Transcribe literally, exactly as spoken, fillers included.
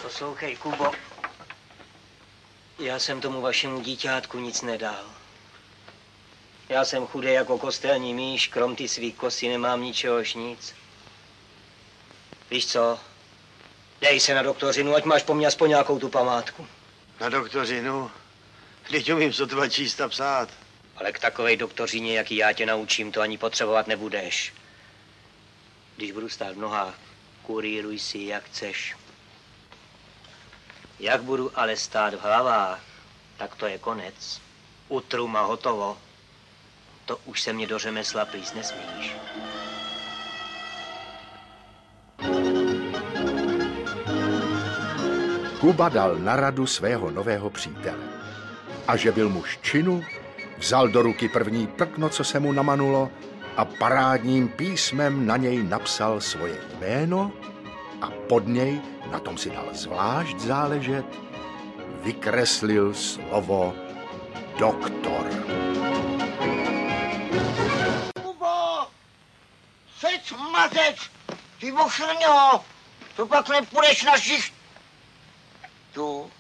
Poslouchej, Kubo. Já jsem tomu vašemu díťátku nic nedal. Já jsem chudej jako kostelní mýš, krom ty svých kosí nemám ničehož nic. Víš co? Dej se na doktorinu, ať máš po mně aspoň nějakou tu památku. Na doktorinu? Teď umím sotva číst a psát. Ale k takové doktořině, jaký já tě naučím, to ani potřebovat nebudeš. Když budu stát v nohách, kurýruj si, jak chceš. Jak budu ale stát v hlavách, tak to je konec. Utrum a hotovo. To už se mě do řemesla plíst nesmíš. Kuba dal na radu svého nového přítele. A že byl muž činu, vzal do ruky první prkno, co se mu namanulo, a parádním písmem na něj napsal svoje jméno a pod něj, na tom si dal zvlášť záležet, vykreslil slovo doktor. Kubo! Sec mazec! Ty bošrňo! To pak nepůjdeš na šicht. Tu?